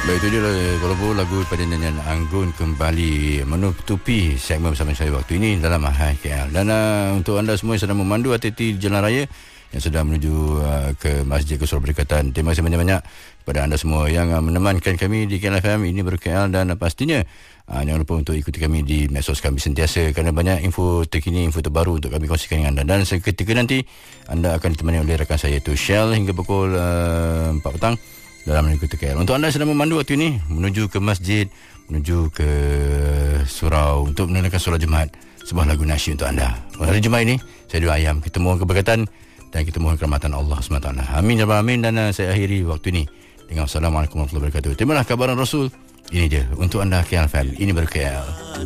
Baik, itu dia walaupun lagu pada nyanyian Anggun kembali menutupi segmen bersama saya waktu ini dalam Hai KL. Dan untuk anda semua yang sedang memandu hati-hati jalan raya yang sedang menuju ke Masjid Kesul Berkatan, terima kasih banyak-banyak kepada anda semua yang menemankan kami di KL FM ini KL. Dan pastinya jangan lupa untuk ikuti kami di medsos kami sentiasa, kerana banyak info terkini, info terbaru untuk kami kongsikan dengan anda. Dan seketika nanti anda akan ditemani oleh rakan saya itu Shell hingga pukul 4 petang dalam mengikuti KL. Untuk anda sedang memandu waktu ini menuju ke masjid, menuju ke surau untuk menunaikan solat Jumaat, sebuah lagu nasyid untuk anda. Pada hari Jumaat ini saya doa ayam, kita mohon keberkatan dan kita mohon kerahmatan Allah SWT. Amin ya rabbal alamin. Dan saya akhiri waktu ini dengan Assalamualaikum warahmatullahi wabarakatuh. Terimalah kabaran Rasul. Ini dia untuk anda KL FM. Ini KL.